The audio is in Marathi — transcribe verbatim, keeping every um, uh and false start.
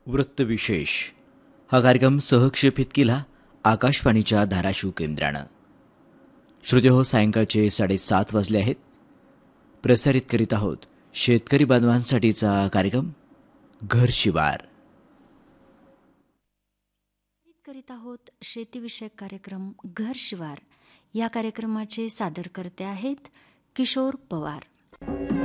वृत्तविशेष हा कार्यक्रम सहक्षेपित केला आकाशवाणीच्या धाराशिव केंद्रानं. श्रोते हो, सायंकाळचे साडेसात वाजले आहेत. प्रसारित करीत आहोत शेतकरी बांधवांसाठीचा कार्यक्रम घर शिवार. करीत आहोत शेतीविषयक कार्यक्रम घर शिवार. या कार्यक्रमाचे सादरकर्ते आहेत किशोर पवार.